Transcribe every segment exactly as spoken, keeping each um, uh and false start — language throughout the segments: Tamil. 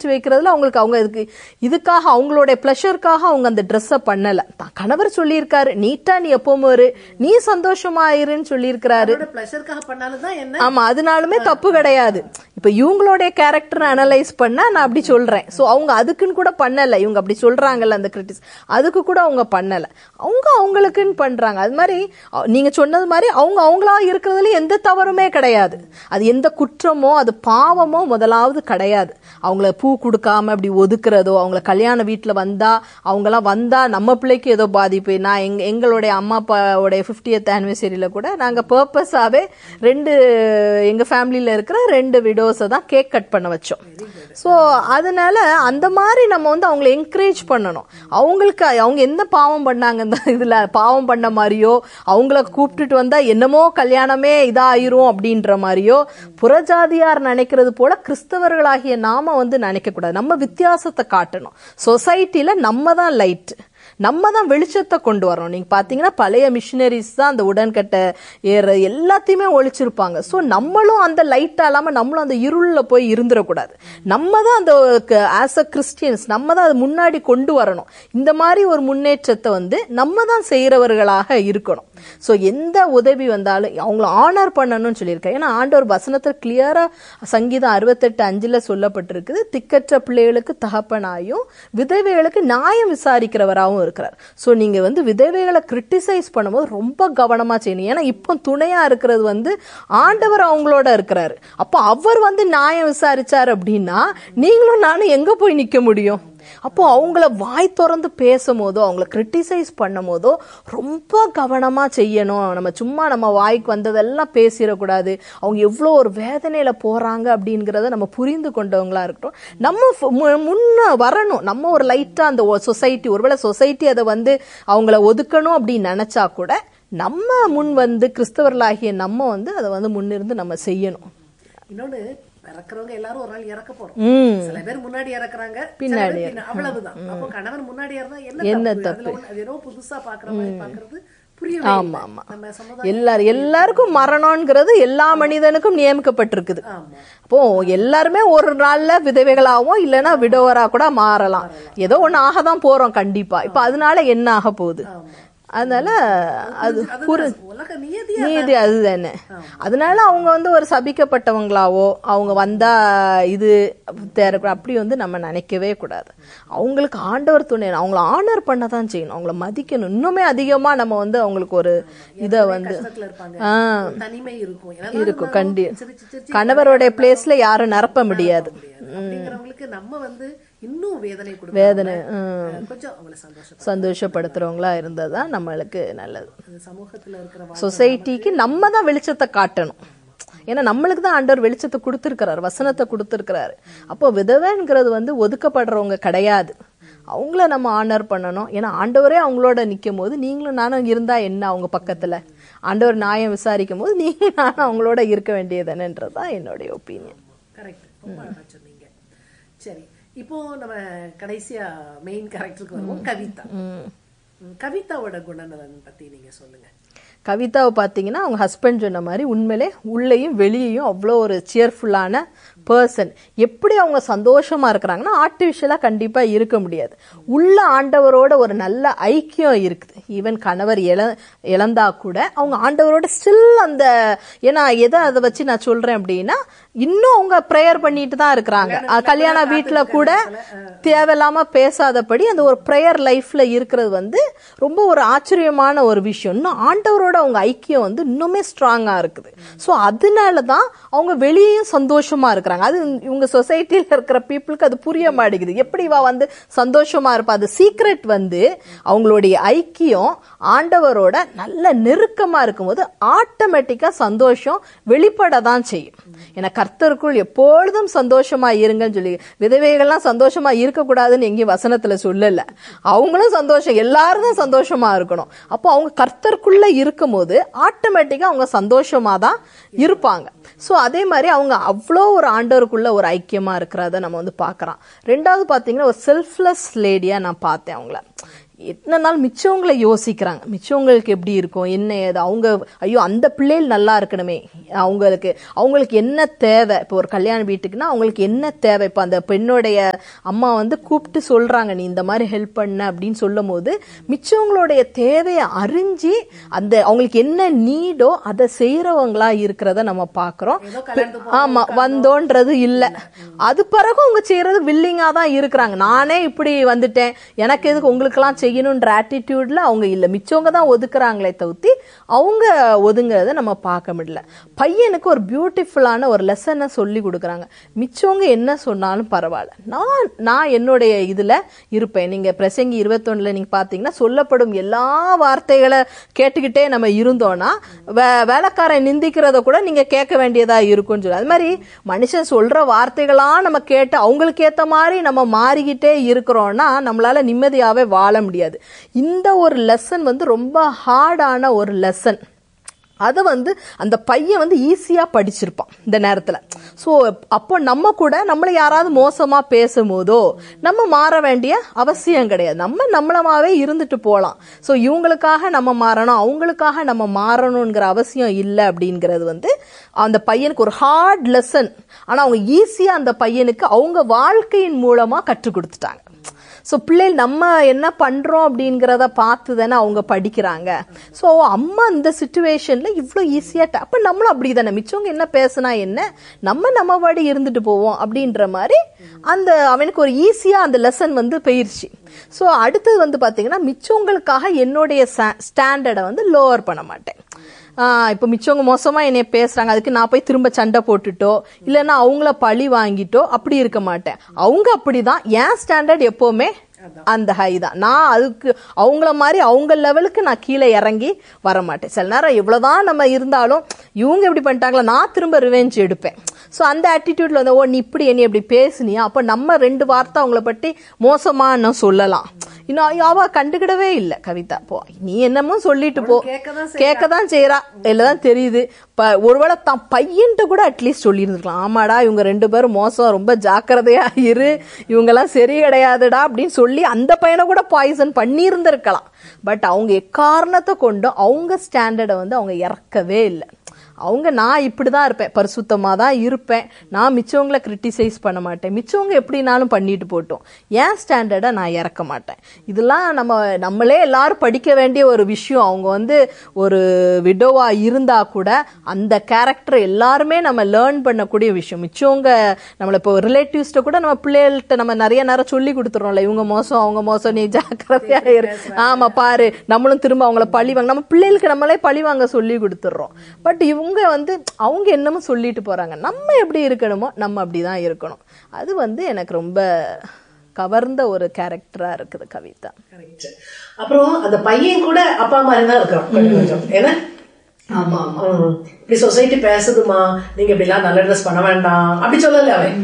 சேர்த்து வைக்கிறதுல அவங்களுக்கு அவங்க இதுக்கு இதுக்காக அவங்களுடைய பிளஷருக்காக அவங்க அந்த ட்ரெஸ்ஸை பண்ணல. கணவர் சொல்லியிருக்காரு நீட்டா நீ எப்பவும் ஒரு நீ சந்தோஷமாயிருன்னு சொல்லியிருக்கிறாரு. ஆமா, அதனாலுமே தப்பு கிடையாது. இப்ப இவங்களுடைய கேரக்டர் அனலைஸ் பண்ணா நான் அப்படி சொல்றேன். சோ அவங்க அதுக்குன்னு கூட பண்ணல, இவங்க அப்படி சொல்றாங்கல்ல அந்த கிரிட்டிஸ், அதுக்கு கூட அவங்க பண்ணல, அவங்க அவங்களுக்குன்னு பண்றாங்க. அது மாதிரி நீங்க சொன்னது மாதிரி அவங்க அவங்களா இருக்கிறதுல எந்த தவறுமே கிடையாது. அது எந்த குற்றமோ அது பாவமோ முதலாவது கிடையாது. அவங்கள பூ கொடுக்காம அப்படி ஒதுக்குறதோ, அவங்கள கல்யாண வீட்டுல வந்தா அவங்கலாம் வந்தா நம்ம பிள்ளைக்கு ஏதோ பாதிப்பு. நான் எங்க எங்களுடைய அம்மா அப்பாவுடைய பிப்டியத் ஆனிவர்சரியில கூட நாங்க பர்பஸாவே ரெண்டு எங்க ஃபேமிலியில இருக்கிற ரெண்டு விடோஸை தான் கேக் கட் பண்ண வச்சோம். ஸோ அதனால அந்த மாதிரி நம்ம வந்து அவங்களை என்கரேஜ் பண்ணணும். அவங்களுக்கு அவங்க எந்த பாவம் பண்ணாங்க இதுல பாவம் பண்ண மாதிரியோ, அவங்கள கூப்பிட்டுட்டு வந்தா என்னமோ கல்யாணமே இதாயிரும் அப்படின்ற மாதிரியோ புறஜாதியார் நினைக்கிறது போல கிறிஸ்தவர்களாகிய நாம வந்து நினைக்க கூடாது. நம்ம வித்தியாசத்தை காட்டணும். சொசைட்டில நம்ம தான் லைட், நம்ம தான் வெளிச்சத்தை கொண்டு வரணும். நீங்க பாத்தீங்கன்னா பழைய மிஷினரிஸ் தான் அந்த உடன்கட்டை ஏற எல்லாத்தையுமே ஒழிச்சிருப்பாங்க. ஸோ நம்மளும் அந்த லைட்டா இல்லாம நம்மளும் அந்த இருள்ல போய் இருந்துடக்கூடாது. நம்ம தான் அந்த ஆஸ் அ கிறிஸ்டியன்ஸ் நம்ம தான் அது முன்னாடி கொண்டு வரணும். இந்த மாதிரி ஒரு முன்னேற்றத்தை வந்து நம்ம தான் செய்யறவர்களாக இருக்கணும். ஸோ எந்த உதவி வந்தாலும் அவங்கள ஆனர் பண்ணணும்னு சொல்லியிருக்கேன். ஏன்னா ஆண்டவர் வசனத்தை கிளியரா சங்கீதம் அறுபத்தெட்டு அஞ்சுல சொல்லப்பட்டிருக்குது, திக்கற்ற பிள்ளைகளுக்கு தகப்பனாயும் விதவைகளுக்கு நியாயம் விசாரிக்கிறவராகவும் இருக்கிறார். சோ நீங்க வந்து விதவைகளை கிரிட்டிசைஸ் பண்ணும்போது ரொம்ப கவனமா செய்யணும். ஏன்னா இப்போ துணையா இருக்கிறது வந்து ஆண்டவர் அவங்களோட இருக்கிறாரு. அப்போ அவர் வந்து நியாயம் விசாரிச்சாரு அப்படின்னா நீங்களும் நானும் எங்க போய் நிக்க முடியும்? அப்போ அவங்கள வாய் திறந்து பேசும் போதோ அவங்கள கிரிட்டிசைஸ் பண்ணும் போதோ ரொம்ப கவனமா செய்யணும். நம்ம சும்மா நம்ம வாய்க்கு வந்ததெல்லாம் பேசிடக்கூடாது. அவங்க எவ்வளோ ஒரு வேதனையில போறாங்க அப்படிங்கிறத நம்ம புரிந்து கொண்டவங்களா இருக்கட்டும். நம்ம முன்ன வரணும். நம்ம ஒரு லைட்டா அந்த சொசைட்டி, ஒருவேளை சொசைட்டி அதை வந்து அவங்கள ஒதுக்கணும் அப்படின்னு நினைச்சா கூட நம்ம முன் வந்து கிறிஸ்தவர்களாகிய நம்ம வந்து அதை வந்து முன்னிருந்து நம்ம செய்யணும். இன்னொன்னு, இறக்குறவங்க எல்லாரும் ஒரு நாள் இறக்க போறோம். சில பேர் முன்னாடி இறக்குறாங்க, பின்னாடி அவ்வளவுதான். அப்போ கணவன் முன்னாடி இருந்தா என்ன தப்பு? அது ஏதோ புதுசா பாக்குற மாதிரி பாக்குறது புரியவே. ஆமா ஆமா, எல்லாரும் எல்லாருக்கும் மரணம்ங்கிறது எல்லா மனிதனுக்கும் நியமிக்கப்பட்டிருக்குது. அப்போ எல்லாருமே ஒரு நாள்ல விதவைகளாவும் இல்லைன்னா விடோவரா கூட மாறலாம். ஏதோ ஒண்ணு ஆகதான் போறோம் கண்டிப்பா. இப்ப அதனால என்ன ஆக போகுது? அதனால அது நீதி அதுதானே. அதனால அவங்க வந்து ஒரு சபிக்கப்பட்டவங்களாவோ அவங்க வந்தா இது அப்படி வந்து நம்ம நினைக்கவே கூடாது. அவங்களுக்கு ஆண்டவர் துணை, அவங்கள ஆனர் பண்ணதான் செய்யணும், அவங்கள மதிக்கணும். இன்னுமே அதிகமா நம்ம வந்து அவங்களுக்கு ஒரு இத வந்து இருக்கும். கண்டி கணவருடைய பிளேஸ்ல யாரும் நிரப்ப முடியாது. நம்ம வந்து இன்னும் வேதனை வேதனை கொஞ்சம் சந்தோஷப்படுத்துறவங்களா இருந்ததுதான் நம்மளுக்கு நல்லது. சமூகத்துல இருக்கிற சொசைட்டிக்கு நம்ம தான் வெளிச்சத்தை காட்டணும். ஏன்னா நம்மளுக்கு தான் ஆண்டவர் வெளிச்சத்தை கொடுத்திருக்கிறார், வசனத்தை கொடுத்திருக்கிறாரு. அப்போ விதவைங்கிறது வந்து ஒதுக்கப்படுறவங்க கிடையாது. அவங்கள நம்ம ஆனர் பண்ணணும். ஏன்னா ஆண்டவரே அவங்களோட நிக்கும் போது நீங்களும் நானும் இருந்தா என்ன, அவங்க பக்கத்துல ஆண்டவர் நியாயம் விசாரிக்கும் போது நீங்களும் நானும் அவங்களோட இருக்க வேண்டியதுன்றதுதான் என்னுடைய ஒப்பீனியன். கரெக்ட், ரொம்ப அழகா சொன்னீங்க. சரி, இப்போ நம்ம கடைசியா மெயின் கேரக்டருக்கு வருவோம், கவிதா. கவிதாவோட குணநலன் பத்தி நீங்க சொல்லுங்க. கவிதாவை பார்த்தீங்கன்னா அவங்க ஹஸ்பண்ட் சொன்ன மாதிரி உண்மையிலே உள்ளேயும் வெளியேயும் அவ்வளோ ஒரு சியர்ஃபுல்லான பர்சன். எப்படி அவங்க சந்தோஷமா இருக்கிறாங்கன்னா ஆர்டிஃபிஷியலா கண்டிப்பா இருக்க முடியாது. உள்ள ஆண்டவரோட ஒரு நல்ல ஐக்கியம் இருக்குது. ஈவன் கணவர் இழ இழந்தா கூட அவங்க ஆண்டவரோட ஸ்டில் அந்த, ஏன்னா எதை அதை வச்சு நான் சொல்றேன் அப்படின்னா இன்னும் அவங்க ப்ரேயர் பண்ணிட்டு தான் இருக்கிறாங்க. கல்யாண வீட்டுல கூட தேவையில்லாம பேசாதபடி அந்த ஒரு ப்ரேயர் லைஃப்ல இருக்கிறது வந்து ரொம்ப ஒரு ஆச்சரியமான ஒரு விஷயம். இன்னும் ஆண்டவரோட அவங்க ஐக்கியம் வந்து இன்னுமே ஸ்ட்ராங்கா இருக்குது. ஸோ அதனாலதான் அவங்க வெளியேயும் சந்தோஷமா இருக்கிறாங்க. அது இவங்க சொசைட்டில இருக்கிற பீப்புளுக்கு அது புரிய மாட்டேங்குது. எப்படி இவ வந்து சந்தோஷமா இருப்பா? அது சீக்ரெட் வந்து அவங்களுடைய ஐக்கியம் ஆண்டவரோட நல்ல நெருக்கமா இருக்கும்போது ஆட்டோமேட்டிக்கா சந்தோஷம் வெளிப்படதான் செய்யும். ஏன்னா கர்த்தருக்குள் எப்பொழுதும் சந்தோஷமா இருங்கன்னு சொல்லி, விதவைகள்லாம் சந்தோஷமா இருக்கக்கூடாதுன்னு எங்கேயும் வசனத்துல சொல்லல. அவங்களும் சந்தோஷம், எல்லாரும் தான் சந்தோஷமா இருக்கணும். அப்போ அவங்க கர்த்தருக்குள்ள இருக்கும் போது ஆட்டோமேட்டிக்கா அவங்க சந்தோஷமா தான் இருப்பாங்க. சோ அதே மாதிரி அவங்க அவ்வளோ ஒரு ஆண்டவருக்குள்ள ஒரு ஐக்கியமா இருக்கிறத நம்ம வந்து பாக்குறோம். ரெண்டாவது பாத்தீங்கன்னா ஒரு செல்ஃப்லெஸ் லேடியா நான் பார்த்தேன் அவங்கள. எத்தனை நாள் மிச்சவங்களை யோசிக்கிறாங்க, மிச்சவங்களுக்கு எப்படி இருக்கும் என்ன ஏது, அவங்க ஐயோ அந்த பிள்ளைகள் நல்லா இருக்கணுமே, அவங்களுக்கு அவங்களுக்கு என்ன தேவை, இப்போ ஒரு கல்யாண வீட்டுக்குன்னா அவங்களுக்கு என்ன தேவை, இப்போ அந்த பெண்ணுடைய அம்மா வந்து கூப்பிட்டு சொல்றாங்க நீ இந்த மாதிரி ஹெல்ப் பண்ண அப்படின்னு சொல்லும் போது மிச்சவங்களுடைய தேவையை அறிஞ்சு அந்த அவங்களுக்கு என்ன நீடோ அதை செய்யறவங்களா இருக்கிறத நம்ம பாக்குறோம். ஆமா, வந்தோன்றது இல்ல, அது பிறகு அவங்க செய்யறது வில்லிங்கா தான் இருக்கிறாங்க. நானே இப்படி வந்துட்டேன், எனக்கு எதுக்கு உங்களுக்கு எல்லாம் செய்யணும்ன்ற ஆட்டிடியூட்ல அவங்க இல்ல, மிச்சவங்க தான் ஒதுக்குறாங்களே தவிர்த்து அவங்க ஒதுங்கிறத நம்ம பார்க்க முடியல. பையனுக்கு ஒரு பியூட்டிஃபுல்லான ஒரு லெசனை சொல்லி கொடுக்குறாங்க. மிச்சவங்க என்ன சொன்னாலும் பரவாயில்ல, நான் நான் என்னுடைய இதுல இருப்பேன். நீங்க பிரசங்கி இருபத்தொன்னுல நீங்க பாத்தீங்கன்னா சொல்லப்படும் எல்லா வார்த்தைகளை கேட்டுக்கிட்டே நம்ம இருந்தோம்னா வேலைக்காரன் நிந்திக்கிறத கூட நீங்க கேட்க வேண்டியதா இருக்கும்னு சொல்லி, அது மாதிரி மனுஷன் சொல்ற வார்த்தைகளா நம்ம கேட்டு அவங்களுக்கு ஏத்த மாதிரி நம்ம மாறிக்கிட்டே இருக்கிறோம்னா நம்மளால நிம்மதியாவே வாழ முடியாது. இந்த ஒரு லெசன் வந்து ரொம்ப ஹார்டான ஒரு லெசன். அதை வந்து அந்த பையன் வந்து ஈஸியா படிச்சிருப்பான் இந்த நேரத்துல. ஸோ அப்போ நம்ம கூட நம்மளை யாராவது மோசமா பேசும்போதோ நம்ம மாற வேண்டிய அவசியம் கிடையாது, நம்ம நம்மளமாவே இருந்துட்டு போகலாம். ஸோ இவங்களுக்காக நம்ம மாறணும் அவங்களுக்காக நம்ம மாறணுங்கிற அவசியம் இல்லை அப்படிங்கிறது வந்து அந்த பையனுக்கு ஒரு ஹார்ட் லெசன். ஆனா அவங்க ஈஸியா அந்த பையனுக்கு அவங்க வாழ்க்கையின் மூலமா கற்றுக் கொடுத்துட்டாங்க. ஸோ பிள்ளைகள் நம்ம என்ன பண்றோம் அப்படிங்கிறத பார்த்து தானே அவங்க படிக்கிறாங்க. ஸோ அம்மா இந்த சிச்சுவேஷன்ல இவ்வளோ ஈஸியா, அப்ப நம்மளும் அப்படிதானே, மிச்சவங்க என்ன பேசினா என்ன, நம்ம நம்ம வாடி இருந்துட்டு போவோம் அப்படின்ற மாதிரி அந்த அவனுக்கு ஒரு ஈஸியா அந்த லெசன் வந்து போயிருச்சு. ஸோ அடுத்தது வந்து பாத்தீங்கன்னா மிச்சவங்களுக்காக என்னுடைய ஸ்டாண்டர்டை வந்து லோவர் பண்ண மாட்டேன். ஆஹ் இப்ப மிச்சவங்க மோசமா என்னைய பேசுறாங்க, அதுக்கு நான் போய் திரும்ப சண்டை போட்டுட்டோ இல்லைன்னா அவங்கள பழி வாங்கிட்டோ அப்படி இருக்க மாட்டேன். அவங்க அப்படிதான், என் ஸ்டாண்டர்ட் எப்பவுமே அந்த ஹை தான். நான் அதுக்கு அவங்கள மாதிரி அவங்க லெவலுக்கு நான் கீழே இறங்கி வர மாட்டேன். சில நேரம் எவ்வளவுதான் நம்ம இருந்தாலும் இவங்க எப்படி பண்ணிட்டாங்களா நான் திரும்ப ரிவெஞ்ச் எடுப்பேன். ஸோ அந்த ஆட்டிடியூட்ல வந்து ஓ நீ இப்படி என்ன எப்படி பேசுனியா, அப்ப நம்ம ரெண்டு வார்த்தை அவங்கள பற்றி மோசமா நான் சொல்லலாம். இன்னும் அவ கண்டுக்கிடவே இல்லை கவிதா, போ நீ என்னமோ சொல்லிட்டு போ, கேட்கதான் செய்யறா இல்லதான் தெரியுது. ஒருவேளை தான் பையன்ட்டு கூட அட்லீஸ்ட் சொல்லி இருந்திருக்கலாம், ஆமாடா இவங்க ரெண்டு பேரும் மோசம், ரொம்ப ஜாக்கிரதையா இரு, இவங்கெல்லாம் சரி கிடையாதுடா அப்படின்னு சொல்லி அந்த பையனை கூட பாய்சன் பண்ணி இருந்திருக்கலாம். பட் அவங்க எக்காரணத்தை கொண்டு அவங்க ஸ்டாண்டர்டை வந்து அவங்க இறக்கவே இல்லை. அவங்க நான் இப்படிதான் இருப்பேன், பரிசுத்தமா தான் இருப்பேன், நான் மிச்சவங்களை கிரிட்டிசைஸ் பண்ண மாட்டேன், மிச்சவங்க எப்படினாலும் பண்ணிட்டு போட்டோம், என் ஸ்டாண்டர்டை நான் இறக்க மாட்டேன். இதெல்லாம் நம்ம நம்மளே எல்லாரும் படிக்க வேண்டிய ஒரு விஷயம். அவங்க வந்து ஒரு விடோவா இருந்தா கூட அந்த கேரக்டர் எல்லாருமே நம்ம லேர்ன் பண்ணக்கூடிய விஷயம். மிச்சவங்க நம்மள இப்போ ரிலேட்டிவ்ஸ்ட கூட நம்ம பிள்ளைகள்கிட்ட நம்ம நிறைய நேரம் சொல்லி கொடுத்துறோம்ல, இவங்க மோசம் அவங்க மோசம் நீ ஜாக்கிரதையா இரு, ஆமா பாரு, நம்மளும் திரும்ப அவங்கள பழி வாங்க, நம்ம பிள்ளைகளுக்கு நம்மளே பழி வாங்க சொல்லி கொடுத்துடுறோம். பட் இவங்க வந்து அவங்க என்னமோ சொல்லிட்டு போறாங்க, நம்ம எப்படி இருக்கணுமோ நம்ம அப்படிதான் இருக்கணும். அது வந்து எனக்கு ரொம்ப கவர்ந்த ஒரு கேரக்டரா இருக்குது கவிதா. அப்புறம் அந்த பையன் கூட அப்பா மாதிரி தான் இருக்கிறோம். ஏன்னா ஆமா இப்படி சொசைட்டி பேசுதுமா, நீங்க இப்படி எல்லாம் நல்ல ட்ரெஸ் பண்ண வேண்டாம் அப்படி சொல்லல அவன்.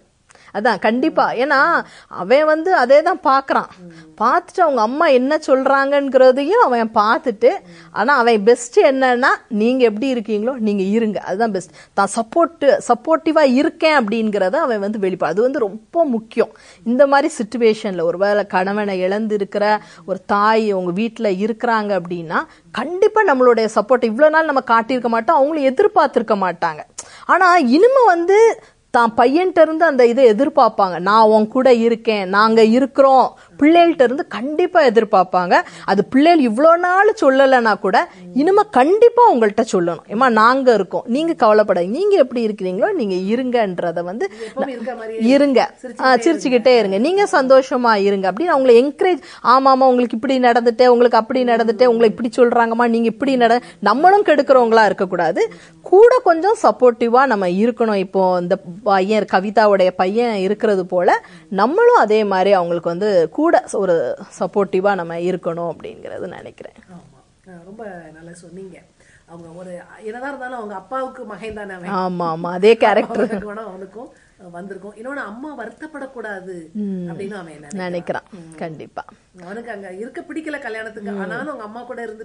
அதான் கண்டிப்பா, ஏன்னா அவன் வந்து அதே தான் பாக்குறான். பார்த்துட்டு அவங்க அம்மா என்ன சொல்றாங்கிறதையும் அவன் பார்த்துட்டு, ஆனா அவன் பெஸ்ட் என்னன்னா நீங்க எப்படி இருக்கீங்களோ நீங்க இருங்க, அதுதான் பெஸ்ட். தான் சப்போர்ட் சப்போர்ட்டிவா இருக்கேன் அப்படிங்கறத அவன் வந்து வெளிப்பா, அது வந்து ரொம்ப முக்கியம். இந்த மாதிரி சிச்சுவேஷன்ல ஒருவேளை கணவனை இழந்து இருக்கிற ஒரு தாய் உங்க வீட்டுல இருக்கிறாங்க அப்படின்னா கண்டிப்பா நம்மளுடைய சப்போர்ட் இவ்வளவு நாள் நம்ம காட்டியிருக்க மாட்டோம், அவங்களும் எதிர்பார்த்திருக்க மாட்டாங்க. ஆனா இனிமே வந்து தான் பையன்கிட்ட இருந்து அந்த இதை எதிர்பார்ப்பாங்க, நான் உன் கூட இருக்கேன், நாங்க இருக்கிறோம், பிள்ளைகள்ட்ட இருந்து கண்டிப்பா எதிர்பார்ப்பாங்க. அது பிள்ளைகள் இவ்வளவு நாள் சொல்லலைன்னா கூட இனிமே கண்டிப்பா உங்கள்கிட்ட சொல்லணும், ஏமா நாங்க இருக்கோம், நீங்க கவலைப்படாது, நீங்க எப்படி இருக்கிறீங்களோ நீங்க இருங்கன்றத வந்து இருங்க, சிரிச்சுக்கிட்டே இருங்க, நீங்க சந்தோஷமா இருங்க அப்படின்னு அவங்களை என்கரேஜ். ஆமாமா உங்களுக்கு இப்படி நடந்துட்டே, உங்களுக்கு அப்படி நடந்துட்டே, உங்களை இப்படி சொல்றாங்கம்மா நீங்க இப்படி நட, நம்மளும் கெடுக்கிறவங்களா இருக்கக்கூடாது, கூட கொஞ்சம் சப்போர்ட்டிவா நம்ம இருக்கணும். இப்போ இந்த பையன் கவிதாவுடைய பையன் இருக்கிறது போல நம்மளும் அதே மாதிரி அவங்களுக்கு வந்து கூட ஒரு சப்போர்ட்டிவா நம்ம இருக்கணும் அப்படிங்கறது நினைக்கிறேன். ரொம்ப நல்லா சொன்னீங்க. அவங்க ஒரு என்னதான் இருந்தாலும் அவங்க அப்பாவுக்கு மகன் தானே அவன். ஆமா ஆமா அதே கேரக்டர் அவனுக்கும் வந்திருக்கும். இன்னொன்னு அம்மா வருத்தப்படக்கூடாது அப்படின்னு அவன் நினைக்கிறான். கண்டிப்பா அவனுக்கு அங்க இருக்க பிடிக்கல கல்யாணத்துக்கு, ஆனாலும் அவங்க அம்மா கூட இருந்துட்டு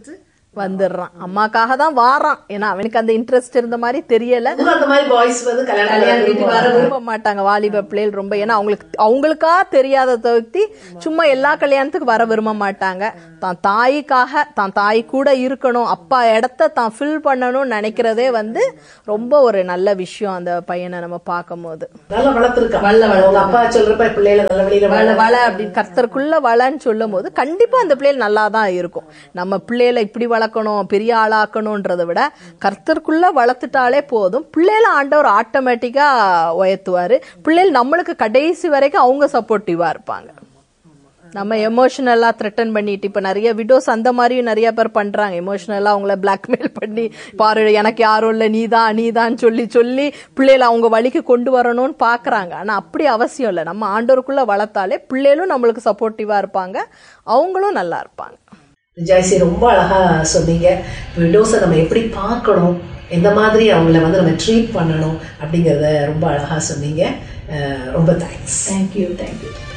வந்துடுறான், அம்மாக்காக தான் வாரான். ஏன்னா அவனுக்கு அந்த இன்ட்ரெஸ்ட் இருந்த மாதிரி தெரியல. அந்த மாதிரி பாய்ஸ் வந்து கல்யாணம் வர விரும்ப மாட்டாங்க வாலிப பிள்ளைகள் ரொம்ப. ஏன்னா அவங்களுக்கு அவங்களுக்கா தெரியாத தவிர்த்தி சும்மா எல்லா கல்யாணத்துக்கு வர விரும்ப மாட்டாங்க. தான் தாய்க்காக தான் தாய் கூட இருக்கணும், அப்பா இடத்த தான் ஃபில் பண்ணணும்னு நினைக்கிறதே வந்து ரொம்ப ஒரு நல்ல விஷயம். அந்த பையனை நம்ம பார்க்கும் போது நல்லா வளர்த்துருக்கா, வள வள அப்பா சொல்றப்ப பிள்ளைகளை நல்ல வழியில வள வள அப்படின்னு கர்த்தருக்குள்ள வளன்னு சொல்லும் போது கண்டிப்பா அந்த பிள்ளைகள் நல்லா தான் இருக்கும். நம்ம பிள்ளைகளை இப்படி வளர்க்கணும் பெரிய ஆளாக்கணும்ன்றதை விட கர்த்தருக்குள்ள வளர்த்துட்டாலே போதும். பிள்ளைகளை ஆண்டவர் ஆட்டோமேட்டிக்கா உயர்த்துவாரு. பிள்ளைகள் நம்மளுக்கு கடைசி வரைக்கும் அவங்க சப்போர்ட்டிவா இருப்பாங்க. நம்ம எமோஷனலா த்ரெட்டன் பண்ணிட்டு, இப்ப நிறைய விடோஸ் அந்த மாதிரியும் நிறைய பேர் பண்றாங்க. எமோஷனலா அவங்கள பிளாக்மெயில் பண்ணி, பாரு எனக்கு யாரும் இல்ல நீதான் நீதான் சொல்லி சொல்லி பிள்ளைகளை அவங்க வழிக்கு கொண்டு வரணும்னு பாக்குறாங்க. ஆனா அப்படி அவசியம் இல்லை. நம்ம ஆண்டோருக்குள்ள வளர்த்தாலே பிள்ளைகளும் நம்மளுக்கு சப்போர்ட்டிவா இருப்பாங்க, அவங்களும் நல்லா இருப்பாங்க. ஜெயஸ்ரீ ரொம்ப அழகா சொன்னீங்க. விடோஸை நம்ம எப்படி பார்க்கணும், எந்த மாதிரி அவங்கள வந்து நம்ம ட்ரீட் பண்ணணும் அப்படிங்கறத ரொம்ப அழகா சொன்னீங்க. ரொம்ப தேங்க்ஸ். Thank you thank you